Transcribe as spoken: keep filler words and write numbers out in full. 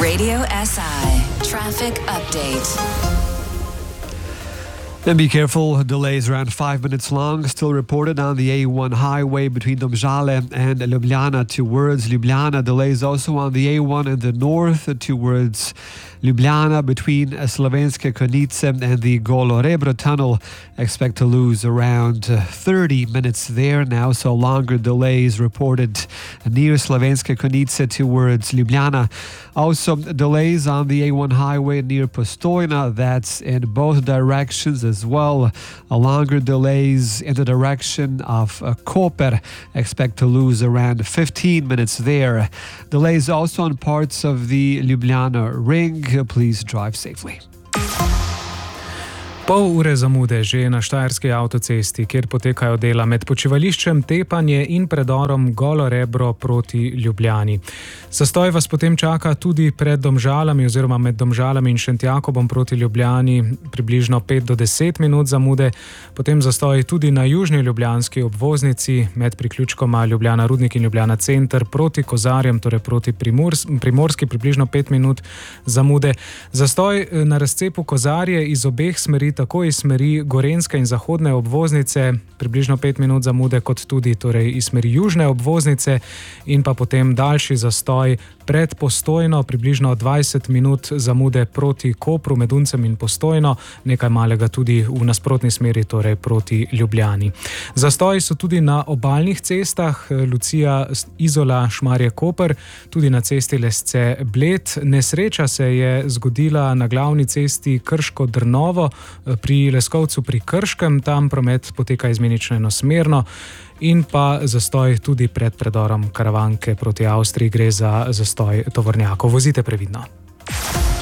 Radio S I traffic update. And be careful, delays around five minutes long still reported on the A one highway between Domžale and Ljubljana towards Ljubljana. Delays also on the A one in the north towards Ljubljana between Slovenske Konjice and the Golorebro tunnel. Expect to lose around thirty minutes there now, so longer delays reported near Slovenske Konjice towards Ljubljana. Also delays on the A one highway near Postojna, that's in both directions as well. A longer delays in the direction of uh, Koper. Expect to lose around fifteen minutes there. Delays also on parts of the Ljubljana ring. Please drive safely. Pol ure zamude že na Štajerski avtocesti, kjer potekajo dela med počivališčem Tepanje in predorom Golorebro proti Ljubljani. Zastoj vas potem čaka tudi pred Domžalami oziroma med Domžalami in Šentjakobom proti Ljubljani, približno pet do deset minut zamude. Potem zastoj tudi na južni ljubljanski obvoznici med priključkoma Ljubljana Rudnik in Ljubljana Center proti Kozarjem, torej proti Primors, Primorski, približno pet minut zamude. Zastoj na razcepu Kozarje iz obeh smeri, tako iz smeri gorenske in zahodne obvoznice, približno pet minut zamude, kot tudi torej iz smeri južne obvoznice, in pa potem daljši zastoj pred Postojno, približno dvajset minut zamude proti Kopru, med Uncem in Postojno, nekaj malega tudi v nasprotni smeri, torej proti Ljubljani. Zastoji so tudi na obalnih cestah, Lucija, Izola, Šmarje, Koper, tudi na cesti Lesce, Bled. Nesreča se je zgodila na glavni cesti Krško-Drnovo pri Leskovcu pri Krškem, tam promet poteka izmenično enosmerno, in pa zastoj tudi pred predorom Karavanke proti Avstriji, gre za zastoj tovornjakov. Vozite previdno.